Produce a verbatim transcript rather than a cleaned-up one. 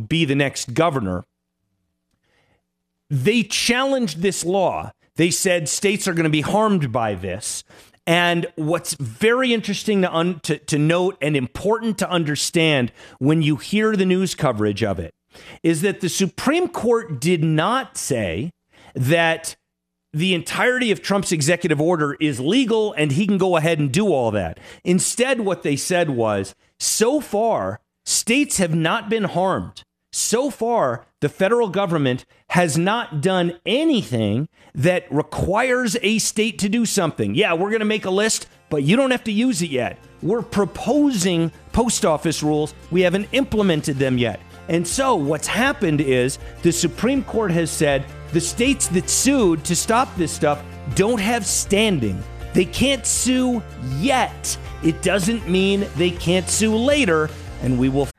be the next governor. They challenged this law. They said states are going to be harmed by this. And what's very interesting to, un- to, to note and important to understand when you hear the news coverage of it is that the Supreme Court did not say that the entirety of Trump's executive order is legal and he can go ahead and do all that. Instead, what they said was, so far, states have not been harmed. So far, the federal government has not done anything that requires a state to do something. Yeah, we're going to make a list, but you don't have to use it yet. We're proposing post office rules. We haven't implemented them yet. And so what's happened is the Supreme Court has said the states that sued to stop this stuff don't have standing. They can't sue yet. It doesn't mean they can't sue later, and we will